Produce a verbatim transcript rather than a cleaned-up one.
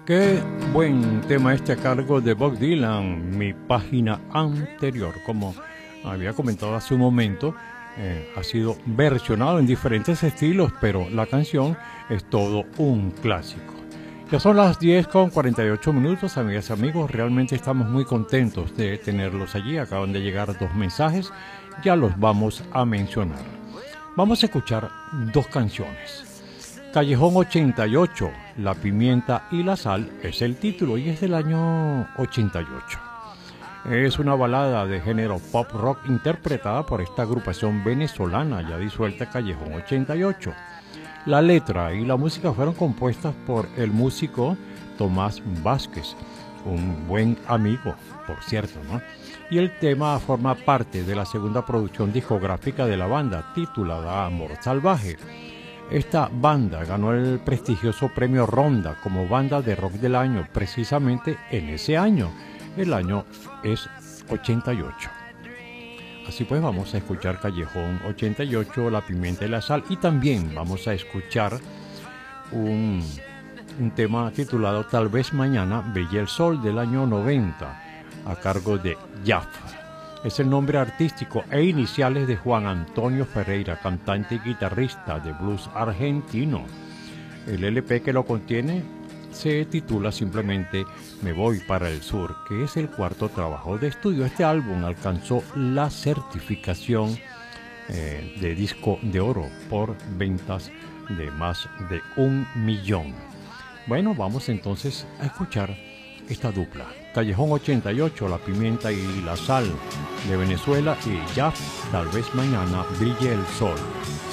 Qué buen tema este a cargo de Bob Dylan, Mi Página Anterior. Como había comentado hace un momento, eh, ha sido versionado en diferentes estilos, pero la canción es todo un clásico. Ya son las diez con cuarenta y ocho minutos, amigas y amigos. Realmente estamos muy contentos de tenerlos allí. Acaban de llegar dos mensajes, ya los vamos a mencionar. Vamos a escuchar dos canciones. Callejón ochenta y ocho, La pimienta y la sal es el título y es del año ochenta y ocho. Es una balada de género pop rock interpretada por esta agrupación venezolana ya disuelta, Callejón ochenta y ocho. La letra y la música fueron compuestas por el músico Tomás Vázquez, un buen amigo, por cierto, ¿no? Y el tema forma parte de la segunda producción discográfica de la banda, titulada Amor Salvaje. Esta banda ganó el prestigioso premio Ronda como banda de rock del año, precisamente en ese año. El año es ochenta y ocho. Así pues, vamos a escuchar Callejón ochenta y ocho, La pimienta y la sal, y también vamos a escuchar un, un tema titulado Tal vez mañana brille el sol, del año noventa, a cargo de Yaf. Es el nombre artístico e iniciales de Juan Antonio Ferreira, cantante y guitarrista de blues argentino. El L P que lo contiene se titula simplemente Me voy para el sur, que es el cuarto trabajo de estudio. Este álbum alcanzó la certificación eh, de disco de oro por ventas de más de un millón. Bueno, vamos entonces a escuchar esta dupla. Callejón ochenta y ocho, La pimienta y la sal de Venezuela, y ya Tal vez mañana brille el sol.